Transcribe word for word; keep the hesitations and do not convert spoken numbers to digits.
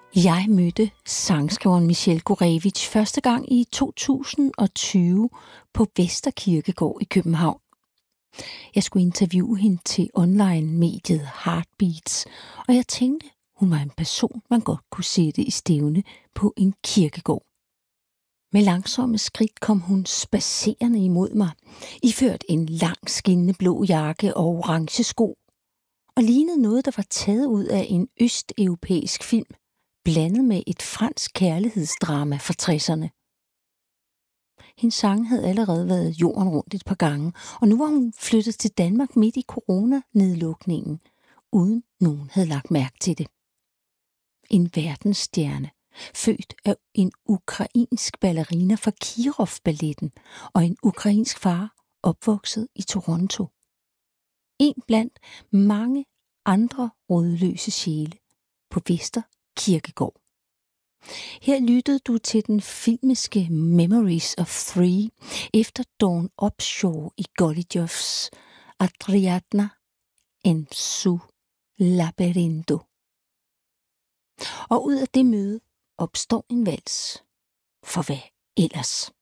Jeg mødte sangskriveren Michelle Gurevitch første gang i to tusind og tyve på Vesterkirkegård i København. Jeg skulle interviewe hende til online-mediet Heartbeats, og jeg tænkte, hun var en person, man godt kunne sætte i stævne på en kirkegård. Med langsomme skridt kom hun spacerende imod mig, iført en lang skinnende blå jakke og orange sko, og lignede noget, der var taget ud af en østeuropæisk film, blandet med et fransk kærlighedsdrama fra tresserne. Hendes sang havde allerede været jorden rundt et par gange, og nu var hun flyttet til Danmark midt i coronanedlukningen, uden nogen havde lagt mærke til det. En verdensstjerne, født af en ukrainsk ballerina fra Kirov-balletten og en ukrainsk far, opvokset i Toronto. En blandt mange andre rådløse sjæle på Vesterkirkegård. Her lyttede du til den filmiske Memories of Three efter Dawn Upshaw i Golidjovs Adriana en su laberinto. Og ud af det møde opstår en vals. For hvad ellers?